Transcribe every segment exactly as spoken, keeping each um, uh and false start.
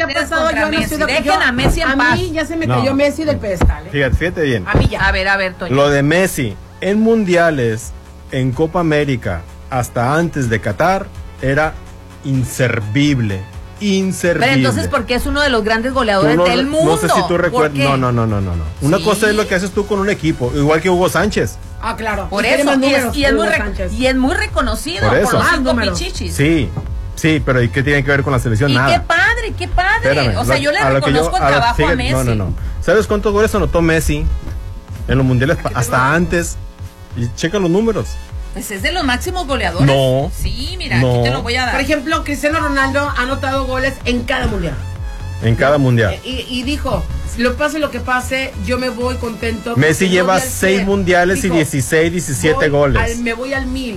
ha pasado, yo no estoy de Dejen yo, a Messi en a paz. A mí ya se me cayó no. Messi del pedestal. ¿eh? Fíjate, fíjate bien. A mí ya. A ver, a ver, Toño. Lo de Messi en mundiales, en Copa América, hasta antes de Qatar, era inservible. Inservible. Pero entonces, ¿por qué es uno de los grandes goleadores no, del mundo? No sé si tú recuerdas. No, no, no, no, no. Una sí. cosa es lo que haces tú con un equipo, igual que Hugo Sánchez. Ah, claro. Por eso, y es, y, es muy re, y es muy reconocido por, por los cinco pichichis. Sí, sí, pero ¿y qué tiene que ver con la selección? Y Nada. qué padre, qué padre. Espérame, o sea, yo le reconozco yo, el trabajo a, fíjate, a Messi. No, no, no. ¿Sabes cuántos goles anotó Messi en los mundiales hasta antes? Y checa los números. Pues es de los máximos goleadores. No. Sí, mira, no. aquí te lo voy a dar. Por ejemplo, Cristiano Ronaldo ha anotado goles en cada mundial. En cada mundial. Y, y dijo, lo pase lo que pase, yo me voy contento. Messi lleva seis mundiales dijo, y dieciséis, diecisiete goles. Al, me voy al mil.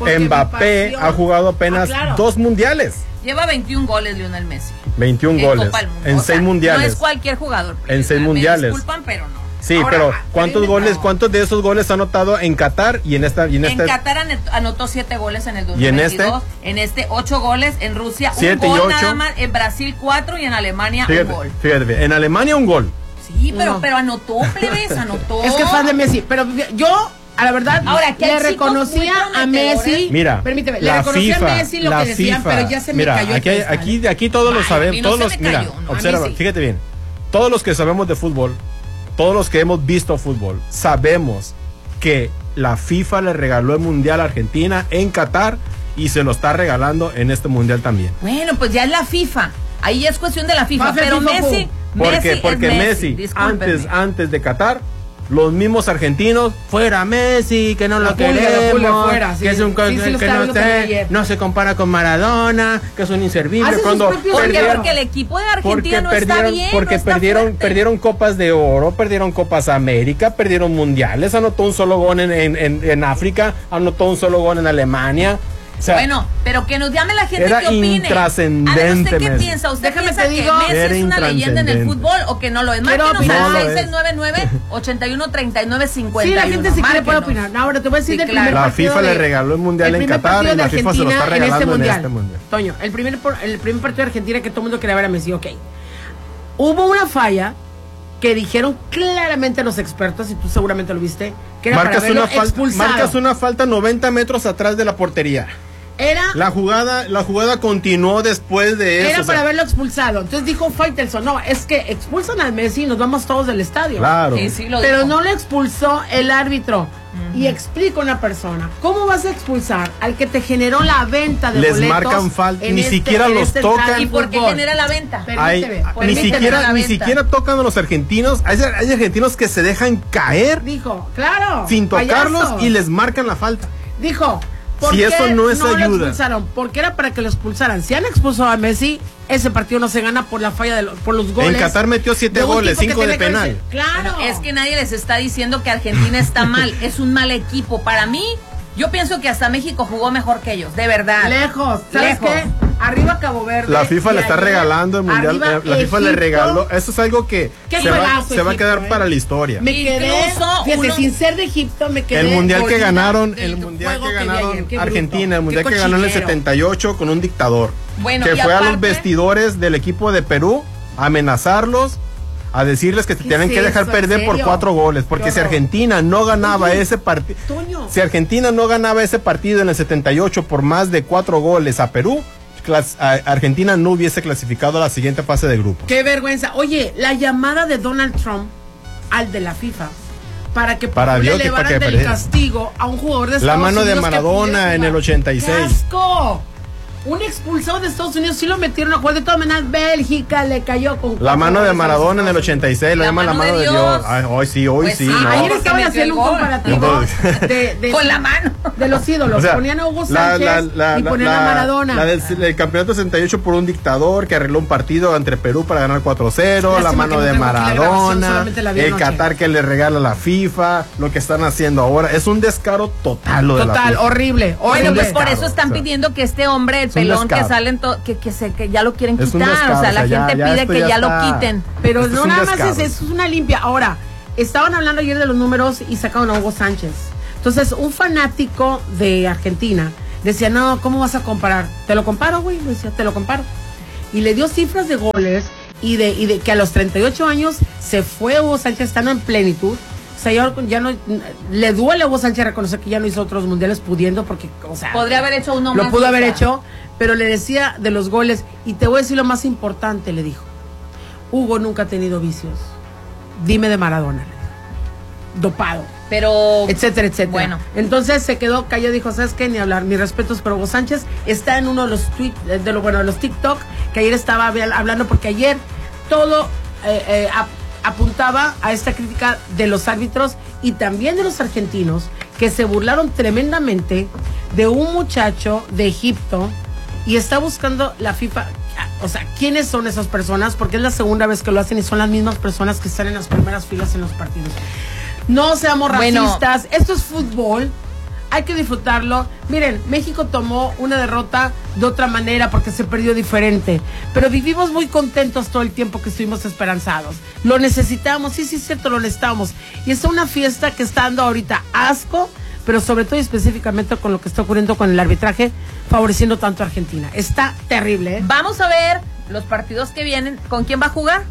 Mbappé pasión, ha jugado apenas ah, claro. dos mundiales. Lleva veintiún goles Lionel Messi. veintiún en goles. En seis sea, mundiales. No es cualquier jugador. En seis mundiales. Me disculpan, pero no. Sí, ahora, pero ¿cuántos goles, no. cuántos de esos goles ha anotado en Qatar y en esta? Y en, esta... en Qatar anotó siete goles en el dos mil veintidós. ¿Y en este? En este ocho goles, en Rusia siete un gol nada más, en Brasil cuatro y en Alemania fíjate, un gol. Fíjate, en Alemania un gol. Sí, pero, no. pero anotó, plebes, anotó. Es que es fan de Messi, pero yo... A la verdad, ahora, le reconocía a Messi. Mira, permíteme, le reconocía FIFA, a Messi lo que decían, FIFA, pero ya se me mira, cayó. Aquí, hay, aquí, aquí todos lo sabemos. No todos los, cayó, mira, no, observa, sí. fíjate bien. Todos los que sabemos de fútbol, todos los que hemos visto fútbol, sabemos que la FIFA le regaló el mundial a Argentina en Qatar y se lo está regalando en este mundial también. Bueno, pues ya es la FIFA. Ahí es cuestión de la FIFA, pero Messi, porque, Messi porque es Messi, Messi antes, antes de Qatar, los mismos argentinos, fuera Messi, que no la lo pulga, queremos, fuera, sí, que es un sí, sí, que no, se, no se compara con Maradona, que es un inservible. Cuando ¿Por qué? Porque el equipo de Argentina no perdieron, está bien. Porque no está perdieron, fuerte. perdieron Copas de Oro, perdieron Copas América, perdieron Mundiales, anotó un solo gol en, en, en, en África, anotó un solo gol en Alemania. O sea, bueno, pero que nos llame la gente era que opine. Intrascendente. A ver, ¿usted qué Messi. piensa? ¿Usted Déjame piensa te que digo, Messi es una leyenda en el fútbol o que no lo es? Márquenos al seis seis nueve nueve, ocho uno tres nueve cinco uno. Sí, la gente sí quiere puede opinar. Ahora te voy a decir sí, del claro. primer La partido FIFA de, le regaló el mundial el en Qatar y la FIFA se lo está regalando en este mundial. En este mundial. Toño, el primer, el primer partido de Argentina que todo el mundo quería ver a Messi, ok. Hubo una falla que dijeron claramente los expertos, y tú seguramente lo viste, que era marcas para verlo una falta, expulsado. Marcas una falta noventa metros atrás de la portería. Era la jugada, la jugada continuó después de eso. Era o sea, para verlo expulsado. Entonces dijo Faitelson, no, es que expulsan a Messi y nos vamos todos del estadio. Claro. Sí, sí, lo Pero dijo. no lo expulsó el árbitro. Uh-huh. Y explica una persona, ¿cómo vas a expulsar al que te generó la venta de les boletos? marcan falta, ni este, siquiera los este tocan. ¿Y por qué genera la venta? Hay, ni siquiera, ni siquiera tocan a los argentinos. Hay, hay argentinos que se dejan caer. Dijo, claro. Sin tocarlos payaso. Y les marcan la falta. Dijo, ¿por si qué eso no es no ayuda? Lo expulsaron? Porque era para que lo expulsaran. Si han expulsado a Messi, ese partido no se gana por la falla de lo, por los goles. En Qatar metió siete goles, cinco de penal. Decir, claro. Bueno, es que nadie les está diciendo que Argentina está mal. Es un mal equipo. Para mí, yo pienso que hasta México jugó mejor que ellos, de verdad. Lejos. ¿Sabes Lejos. qué? Arriba Cabo Verde. La FIFA le está regalando el mundial. La FIFA Egipto, le regaló. Eso es algo que se, pedazo, va, Egipto, se va a quedar eh. para la historia. Me quedé, Incluso fíjate, uno, sin ser de Egipto, me quedé. El mundial que ganaron, el el mundial que que ganaron ayer, Argentina, el mundial qué que ganó en el cochinero. setenta y ocho con un dictador. Bueno, que y fue aparte, a los vestidores del equipo de Perú a amenazarlos, a decirles que se tienen es que dejar eso, perder por cuatro goles, porque si Argentina no ganaba Oye, ese partido, Toño. si Argentina no ganaba ese partido en el setenta y ocho por más de cuatro goles a Perú, clas- a Argentina no hubiese clasificado a la siguiente fase de grupo. Qué vergüenza. Oye, la llamada de Donald Trump al de la FIFA para que Para le Dios, que elevaran para que del perdiera. castigo a un jugador de Estados La mano de Unidos que Maradona pudiera en el jugar. ochenta y ¡Qué seis. asco! Un expulsado de Estados Unidos sí lo metieron a jugar. De todas maneras, Bélgica le cayó con La mano de goles a Maradona en el los ochenta y seis, la La llaman la mano mano de de Dios. Dios. Ay, hoy sí, hoy Pues sí. sí, no. Ayer porque estaban metió haciendo el un gol. comparativo Entonces- de, de, con la mano. de los ídolos. O sea, ponían a Hugo la- Sánchez la- la- y ponían la- a Maradona. La del el campeonato sesenta y ocho por un dictador que arregló un partido entre Perú para ganar cuatro cero, la Lástima mano que de no tengo aquí la grabación, Maradona, solamente la vi el anoche. Qatar que le regala la FIFA, lo que están haciendo ahora. Es un descaro total lo de la Total, FIFA. horrible. Bueno, horrible. pues por descaro, eso están o sea, pidiendo que este hombre, el es un pelón que descaro. salen, to- que, que, se, que ya lo quieren Es un quitar. descaro, o sea, la o sea, ya- gente ya pide esto que ya ya lo está. quiten. Pero Esto no es un nada más descaro. es eso, es una limpia. Ahora, estaban hablando ayer de los números y sacaron a Hugo Sánchez. Entonces, un fanático de Argentina decía, no, ¿cómo vas a comparar? ¿Te lo comparo, güey? Le decía, te lo comparo. y le dio cifras de goles y de, y de que a los treinta y ocho años se fue Hugo Sánchez estando en plenitud. O sea, ya, ya no, le duele a Hugo Sánchez reconocer que ya no hizo otros mundiales pudiendo porque, o sea... Podría haber hecho uno lo más. Lo pudo haber hecho, pero le decía de los goles, y te voy a decir lo más importante, le dijo, Hugo nunca ha tenido vicios. Dime de Maradona, le dijo. Dopado. Pero... Etcétera, etcétera. Bueno. Entonces se quedó callado, dijo, ¿sabes qué? Ni hablar, mis respetos, pero Hugo Sánchez está en uno de los tweets, de lo, bueno, de los TikTok, que ayer estaba hablando, porque ayer todo... Eh, eh, apuntaba a esta crítica de los árbitros y también de los argentinos que se burlaron tremendamente de un muchacho de Egipto y está buscando la FIFA, o sea, ¿quiénes son esas personas? Porque es la segunda vez que lo hacen y son las mismas personas que están en las primeras filas en los partidos. No seamos racistas, bueno, esto es fútbol. Hay que disfrutarlo. Miren, México tomó una derrota de otra manera porque se perdió diferente. Pero vivimos muy contentos todo el tiempo que estuvimos esperanzados. Lo necesitamos, sí, sí, es cierto, lo necesitamos. Y es una fiesta que está dando ahorita asco, pero sobre todo y específicamente con lo que está ocurriendo con el arbitraje, favoreciendo tanto a Argentina. Está terrible, ¿eh? Vamos a ver los partidos que vienen. ¿Con quién va a jugar?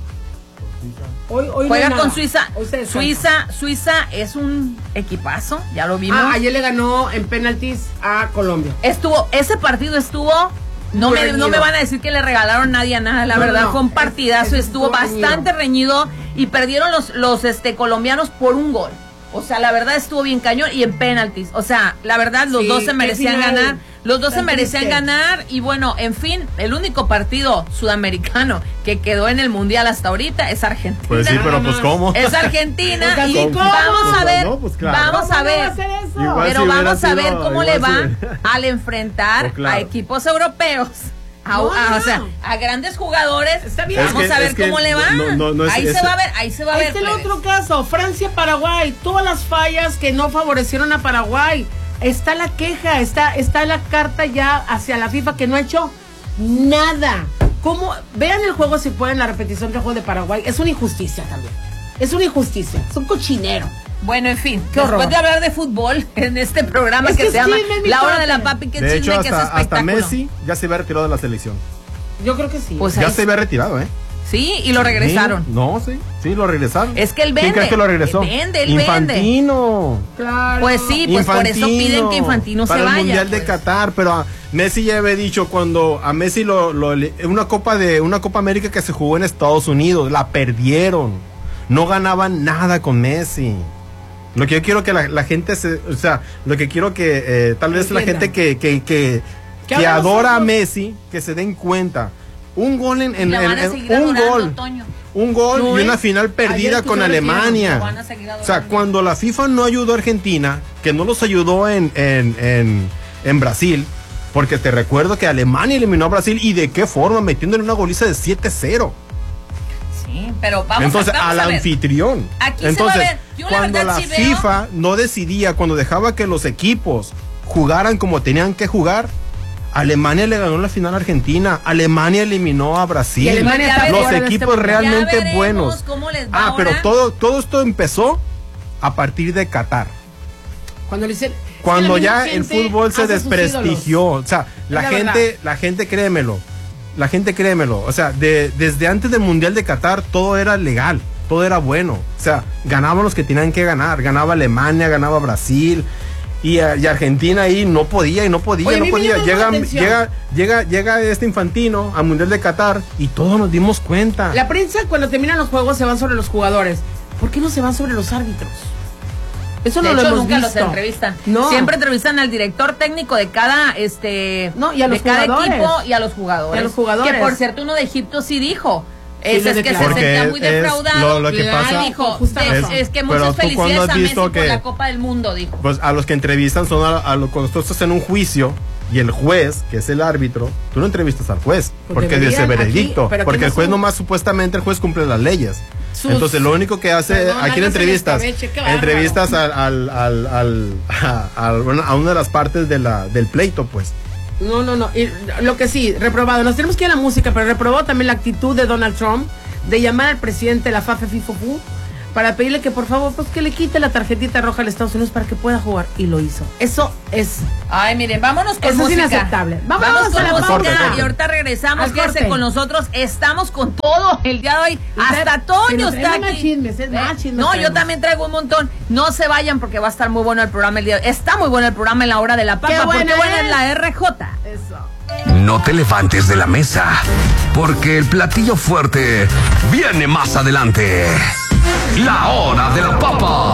Hoy, hoy Juega no con Suiza. Se Suiza, Suiza es un equipazo, ya lo vimos. Ah, ayer le ganó en penaltis a Colombia. Estuvo, ese partido estuvo, no me, no me van a decir que le regalaron nadie a nada, la no, verdad, no, fue un partidazo, es, estuvo bastante reñido. reñido y perdieron los, los este, colombianos por un gol. O sea, la verdad estuvo bien cañón y en penaltis. O sea, la verdad los sí, dos se merecían ganar. Los dos se merecían ganar y bueno, en fin, el único partido sudamericano que quedó en el mundial hasta ahorita es Argentina. Pues sí, pero pues ¿cómo? Es Argentina pues, y ¿cómo? vamos a ver, no, pues claro. vamos a ver, pero si vamos a ver sido, cómo le va si... al enfrentar pues claro. a equipos europeos. A, no, a, o sea, a grandes jugadores. Está bien. Vamos que, a ver cómo le va. No, no, no es, ahí es, se va a ver, ahí se va a ver. Este es el otro caso, Francia-Paraguay. Todas las fallas que no favorecieron a Paraguay. Está la queja, está, está la carta ya hacia la FIFA que no ha hecho nada. ¿Cómo? Vean el juego si pueden, la repetición del juego de Paraguay. Es una injusticia también. Es una injusticia. Es un cochinero. Bueno, en fin, qué después horror. De hablar de fútbol en este programa es que, que se llama La Hora de la Papi, que de chisme, hecho, hasta, que es espectáculo. Hasta Messi ya se había retirado de la selección. Yo creo que sí. Pues ya se había retirado, ¿eh? Sí, y lo regresaron. Sí, no, sí, sí, lo regresaron. Es que él vende. ¿Quién cree que lo regresó? Él vende, él Infantino. Vende. Claro. Pues sí, pues Infantino, por eso piden que Infantino se vaya. Para el Mundial pues. de Qatar, pero a Messi ya había dicho cuando a Messi lo, lo una copa de una Copa América que se jugó en Estados Unidos, la perdieron. No ganaban nada con Messi. Lo que yo quiero que la, la gente se, o sea, lo que quiero que eh, tal vez la gente que que que, que adora a Messi, que se den cuenta. Un gol en, en, en, en un gol, Toño. un gol no, y una final perdida con Alemania. O sea, cuando la FIFA no ayudó a Argentina, que no los ayudó en, en, en, en Brasil, porque te recuerdo que Alemania eliminó a Brasil y de qué forma, metiéndole una goliza de siete cero. Sí, pero vamos Entonces, a, vamos al a ver. anfitrión. Aquí Entonces, se va a ver. Yo, cuando la, la sí FIFA veo... no decidía, cuando dejaba que los equipos jugaran como tenían que jugar, Alemania le ganó la final a Argentina, Alemania eliminó a Brasil, Alemania los equipos este realmente buenos. Ah, ahora. Pero todo, todo esto empezó a partir de Qatar. Cuando le dicen, Cuando ya el fútbol se desprestigió, o sea, la, la gente, verdad. la gente créemelo, la gente créemelo, o sea, de, desde antes del Mundial de Qatar todo era legal, todo era bueno, o sea, ganaban los que tenían que ganar, ganaba Alemania, ganaba Brasil. Y, uh, y Argentina ahí no podía y no podía, Oye, no podía. Llega, llega, llega, llega este Infantino al Mundial de Qatar y todos nos dimos cuenta. La prensa cuando terminan los juegos se van sobre los jugadores. ¿Por qué no se van sobre los árbitros? Eso de no hecho, lo hemos nunca visto. los entrevistan. No. Siempre entrevistan al director técnico de cada este no, y a los de cada jugadores. equipo y a los jugadores. Y a los jugadores. Que por cierto uno de Egipto sí dijo. Sí, es, es que se sentía muy defraudado. Lo, lo que pasa, dijo, es, es, es que muchas felicidades a Messi por la Copa del Mundo, dijo. Pues a los que entrevistan son a, a los cuando tú estás en un juicio y el juez, que es el árbitro, tú no entrevistas al juez, pues porque es ese veredicto, aquí, porque el juez no nomás supuestamente el juez cumple las leyes. Sus, Entonces lo único que hace, perdón, aquí en entrevistas, entrevistas al, al, al, al, a, a, a una de las partes de la, del pleito, pues. No, no, no. Y lo que sí, reprobado. Nos tenemos que ir a la música, pero reprobado también la actitud de Donald Trump de llamar al presidente de la FIFA, FIFOPU, para pedirle que por favor, pues que le quite la tarjetita roja al Estados Unidos para que pueda jugar. Y lo hizo. Eso es... Ay, miren, vámonos con Eso música. es inaceptable. Vamos, Vamos con a la música pausa. y ahorita regresamos. Al Quédese corte. con nosotros. Estamos con todo el día de hoy. Hasta Toño pero está trae más aquí. chismes, es más ¿Eh? chismes No, yo traemos. también traigo un montón. No se vayan porque va a estar muy bueno el programa el día de hoy. Está muy bueno el programa en la hora de la papa. ¡Qué porque buena bueno es! en la R J. Eso. No te levantes de la mesa, porque el platillo fuerte viene más adelante. La hora de la papa.